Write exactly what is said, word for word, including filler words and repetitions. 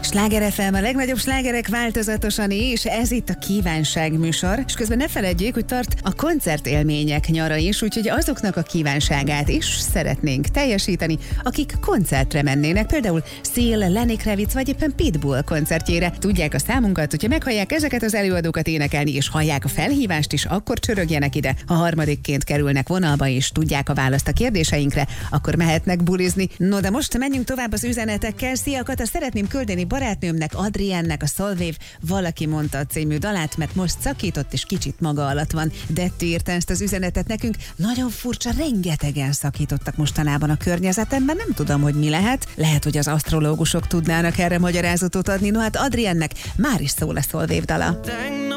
Sláger ef em, a legnagyobb slágerek változatosan, és ez itt a kívánság műsor. És közben ne feledjék, hogy tart a koncertélmények nyara is, úgyhogy azoknak a kívánságát is szeretnénk teljesíteni, akik koncertre mennének, például Seal, Lenny Kravitz vagy éppen Pitbull koncertjére. Tudják a számunkat, hogyha meghallják ezeket az előadókat énekelni, és hallják a felhívást is, akkor csörögjenek ide. Ha harmadikként kerülnek vonalba, és tudják a választ a kérdéseinkre, akkor mehetnek bulizni. No, de most menjünk tovább az üzenetekkel. Szia, Kata, szeretném küldeni barátnőmnek, Adriennek a Solvév Valaki mondta című dalát, mert most szakított és kicsit maga alatt van. Detti írta ezt az üzenetet nekünk. Nagyon furcsa, rengetegen szakítottak mostanában a környezetemben, nem tudom, hogy mi lehet. Lehet, hogy az asztrológusok tudnának erre magyarázatot adni. No hát Adriennek már is szól a Solvév dala.